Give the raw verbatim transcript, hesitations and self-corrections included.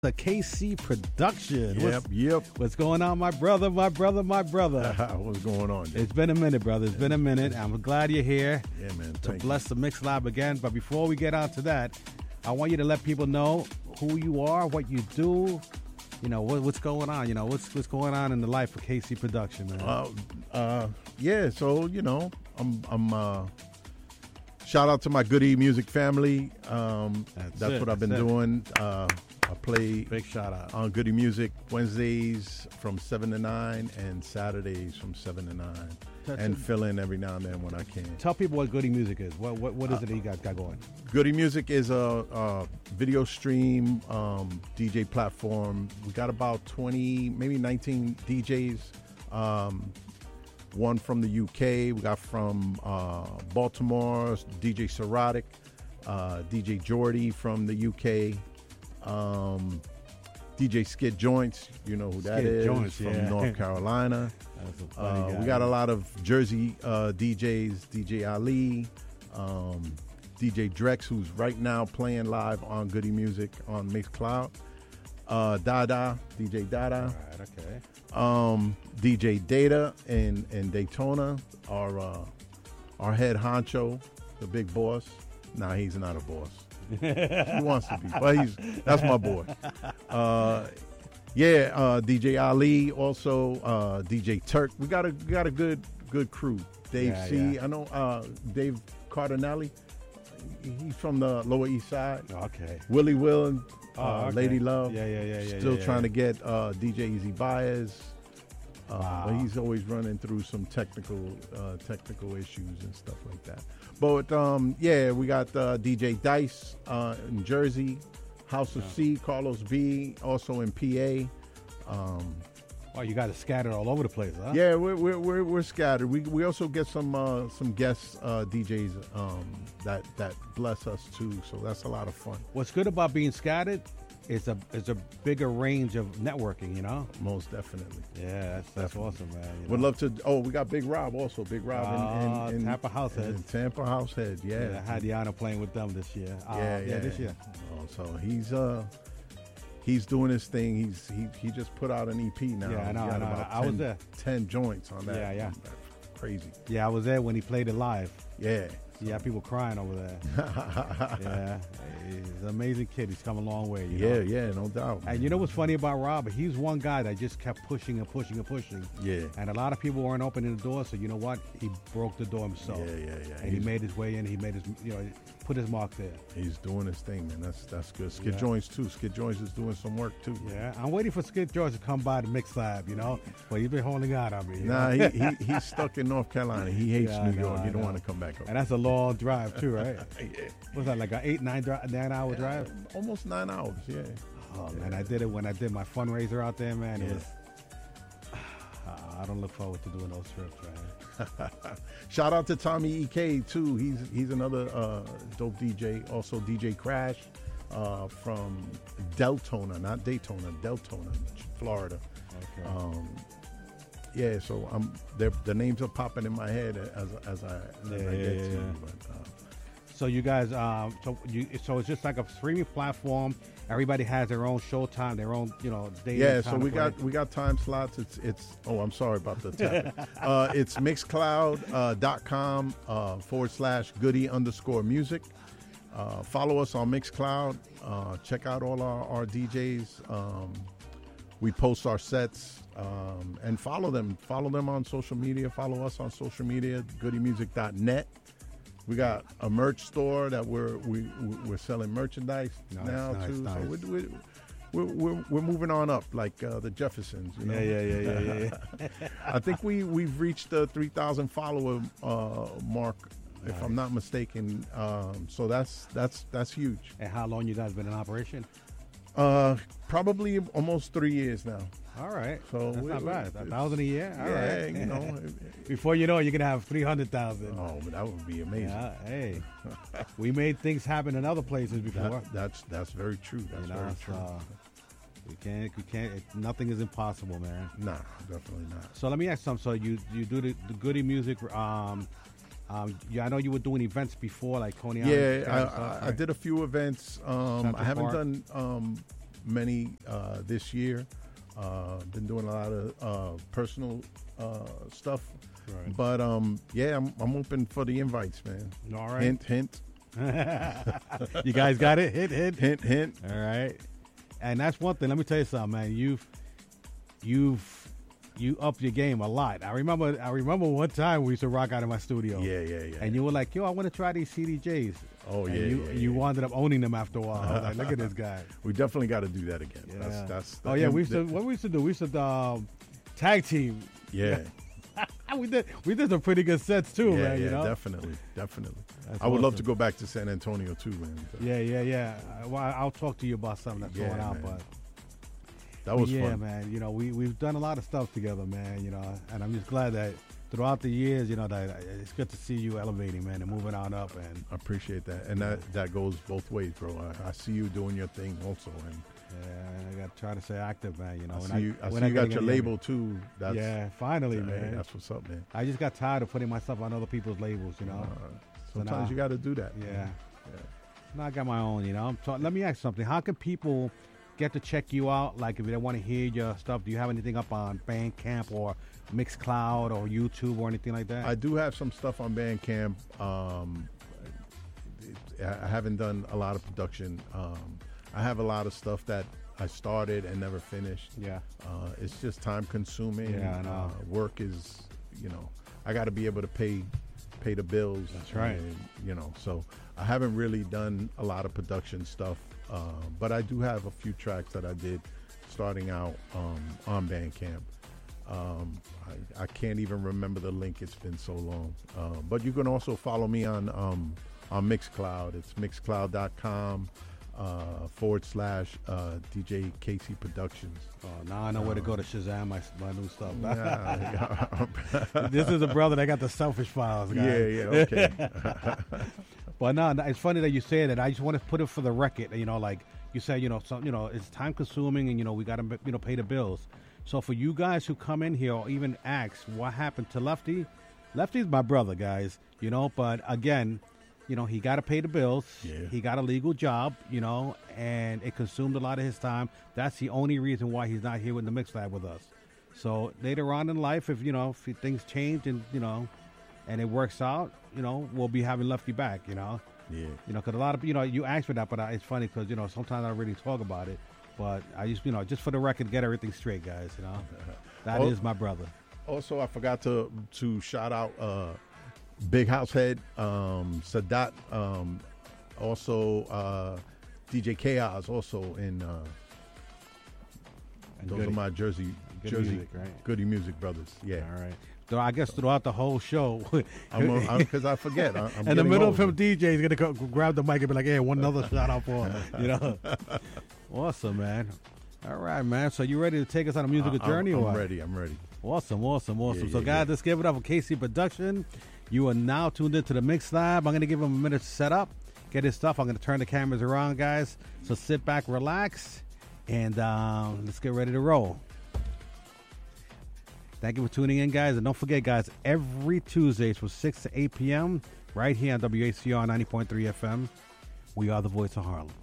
The K C production. Yep, what's, yep. What's going on, my brother, my brother, my brother? What's going on? Dude? It's been a minute, brother. It's been a minute. I'm glad you're here. Yeah, man. To Thank bless you. the Mix Lab again. But before we get on to that, I want you to let people know who you are, what you do, you know, what, what's going on. You know, what's what's going on in the life of K C production, man. Uh, uh, yeah. So you know, I'm I'm. Uh, shout out to my Goody Music family. Um, That's that's it, what I've been that's it. doing. Uh, I play Big shout out. on Goody Music Wednesdays from seven to nine and Saturdays from seven to nine, That's and it. fill in every now and then when I can. Tell people what Goody Music is. What what, what is it that you guys got going? Goody Music is a, a video stream um, D J platform. We got about twenty, maybe nineteen D Js. Um, one from the U K. We got from uh, Baltimore, D J Serotic, uh, D J Jordy from the U K. Um, D J Skid Joints, you know who that Skid is, Joints, from yeah. North Carolina. That's a funny Uh, guy. we got a lot of Jersey uh, D Js, D J Ali, um, D J Drex, who's right now playing live on Goody Music on Mixcloud. Uh, Dada, D J Dada. All right, okay. Um, D J Data in, in Daytona, our uh, our head honcho, the big boss. Nah, he's not a boss. He wants to be, but he's that's my boy. Uh, yeah, uh, D J Ali, also uh, D J Turk. We got a we got a good good crew. Dave Yeah, C. yeah. I know uh, Dave Cardinelli. He's from the Lower East Side. Okay. Willie Will and Oh, uh, okay. Lady Love. Yeah, yeah, yeah, yeah. Still yeah, trying yeah. to get uh, D J Easy Baez. Uh, Wow. But he's always running through some technical uh, technical issues and stuff like that. But um, yeah, we got uh, D J Dice uh, in Jersey, House of C, Carlos B, also in P A. Um, Oh, you guys are scattered all over the place, huh? yeah, we're, we're we're we're scattered. We we also get some uh, some guest uh, D Js um, that that bless us too. So that's a lot of fun. What's good about being scattered is a is a bigger range of networking, you know? Most definitely. Yeah, that's, that's awesome, man. you Would know? love to. Oh, we got Big Rob also. Big Rob Ah, in, in, in Tampa House in Head. Tampa House Head. Yeah. Yeah, I had the honor playing with them this year. Uh, yeah, yeah, this year. Oh, so he's uh he's doing his thing. He's he he just put out an E P now. Yeah, I know, He got I know. about I was ten, there. ten joints on that. Yeah, yeah. That's crazy. Yeah, I was there when he played it live. Yeah. Yeah, people crying over there. Yeah, he's an amazing kid. He's come a long way. You yeah, know? yeah, no doubt. And you know what's funny about Rob? He's one guy that just kept pushing and pushing and pushing. Yeah. And a lot of people weren't opening the door, so you know what? He broke the door himself. Yeah, yeah, yeah. And he He's- made his way in. He made his, you know, put his mark there. He's doing his thing, man. That's that's good. Skid Yeah. Joints too. Skid Joints is doing some work too. Yeah, I'm waiting for Skid George to come by the Mix Lab, you know? But he's been holding out on me. you Nah, know? he, he he's stuck in North Carolina. He hates Yeah, I New know, York. I You don't know. want to come back up. And that's a long drive, too, right? yeah. What's that, like an eight, nine, dri- nine hour drive? Almost nine hours. Yeah. Oh, man, I did it when I did my fundraiser out there, man. It Yeah. was. I don't look forward to doing those trips, man. Shout out to Tommy E K too. He's he's another uh, dope D J. Also D J Crash uh, from Deltona, not Daytona, Deltona, Florida. Okay. Um, yeah, so I'm they're- the names are popping in my head as as I, as Yeah, I yeah, get yeah, to. yeah. But, uh, So you guys, um, so you, so it's just like a streaming platform. Everybody has their own showtime, their own, you know, day. yeah, and so time to we play. got we got time slots. It's it's oh I'm sorry about the tapping. uh, it's mixcloud uh, dot com uh, forward slash goody underscore music. Uh, follow us on Mixcloud. Uh, check out all our, our D Js. Um, we post our sets um, and follow them. Follow them on social media. Follow us on social media. goody music dot net. We got a merch store that we're we, we're selling merchandise Nice, now nice, too. nice. So we're, we're, we're, we're, we're moving on up like uh, the Jeffersons. You know? Yeah, yeah, yeah, yeah, yeah. I think we we've reached the three thousand follower uh, mark, if Nice. I'm not mistaken. Um, so that's that's that's huge. And how long you guys been in operation? Uh, probably almost three years now. All right. So That's we- not we- bad. A thousand a year? All yeah, right. you know. Before you know it, you're going to have three hundred thousand. Oh, but that would be amazing. Yeah, hey. We made things happen in other places before. That, that's that's very true. That's you know, very true. so we can't, we can't, it, nothing is impossible, man. Nah, definitely not. So let me ask something. So you you do the, the Goody Music. Um, um, yeah, I know you were doing events before, like Coney Island. Yeah, kind I, of stuff, I, I right? did a few events. Um, Central I haven't Park. done um, many uh, this year. Uh, been doing a lot of uh, personal uh, stuff. Right. But um, yeah, I'm, I'm open for the invites, man. All right. Hint, hint. You guys got it? Hint, hint. Hint, hint. All right. And that's one thing. Let me tell you something, man. You've you've you upped your game a lot. I remember I remember one time we used to rock out in my studio. Yeah, yeah, yeah. And you were like, yo, I want to try these C D Js. Oh, and yeah, you, yeah, you yeah. wound up owning them after a while. I was like, look at this guy. We definitely got to do that again. Yeah. That's, that's the, oh, yeah. We used to, what we used to do, we used to um, tag team. Yeah. we did we did some pretty good sets, too, yeah, man. yeah, you know? definitely, definitely. That's I would love awesome. to go back to San Antonio, too, man. Yeah, yeah, yeah. Uh, Well, I'll talk to you about something that's Yeah, going on, man. but. That was yeah, fun. man. You know, we we've done a lot of stuff together, man. You know, and I'm just glad that throughout the years, you know, that it's good to see you elevating, man, and moving on up. And I appreciate that. And that, that goes both ways, bro. I, I see you doing your thing also. And yeah, I got to try to stay active, man. You know, I when see you, I when see you gotta got your get label, too. That's, yeah, finally, hey, man. That's what's up, man. I just got tired of putting myself on other people's labels, you know. Uh, So sometimes now- you got to do that. Yeah. man. Now I got my own, you know. So let me ask you something. How can people get to check you out? Like, if they want to hear your stuff, do you have anything up on Bandcamp or Mixcloud or YouTube or anything like that? I do have some stuff on Bandcamp. Um, it, I haven't done a lot of production. Um, I have a lot of stuff that I started and never finished. yeah. Uh, it's just time consuming. Yeah, I know. Uh, work is, you know, I got to be able to pay pay the bills. That's right. And, you know, so I haven't really done a lot of production stuff, uh, but I do have a few tracks that I did starting out um, on Bandcamp. Um, I, I can't even remember the link. It's been so long. Uh, but you can also follow me on um, on Mixcloud. It's mixcloud.com uh, forward slash uh, D J Casey Productions. Oh, now I know where to go to Shazam my, my new stuff. Yeah, This is a brother that got the selfish files, guys. yeah, yeah, okay. But no, no, it's funny that you say that. I just want to put it for the record. You know, like you said, you know, some, you know, it's time consuming, and you know, we got to, you know, pay the bills. So for you guys who come in here or even ask what happened to Lefty, Lefty's my brother, guys. You know, but again, you know, he got to pay the bills. Yeah. He got a legal job, you know, and it consumed a lot of his time. That's the only reason why he's not here with the Mix Lab with us. So later on in life, if, you know, if things change and, you know, and it works out, you know, we'll be having Lefty back, you know. Yeah. You know, because a lot of, you know, you ask for that, but I, it's funny because, you know, sometimes I don't really talk about it. But I just, you know, just for the record, get everything straight, guys, you know. That Oh. is my brother. Also, I forgot to to shout out uh, Big House Head, um, Sadat, um, also uh, D J Chaos, also in. Uh, And those Goody. are my Jersey, Goody Jersey music, right? Goody Music brothers. Yeah, All right. So I guess throughout the whole show, because I forget. I, I'm in the getting middle old. of him, D J is gonna go, grab the mic and be like, "Hey, one another shout out for him," you know. Awesome, man. All right, man. So you ready to take us on a musical I- I'm- journey? I'm, or what? ready. I'm ready. Awesome, awesome, awesome. Yeah, so, yeah, guys, yeah. let's give it up for K C Production. You are now tuned into the Mix Lab. I'm going to give him a minute to set up, get his stuff. I'm going to turn the cameras around, guys. So sit back, relax, and um, let's get ready to roll. Thank you for tuning in, guys. And don't forget, guys, every Tuesdays from six to eight p.m. right here on W A C R ninety point three F M, we are the voice of Harlem.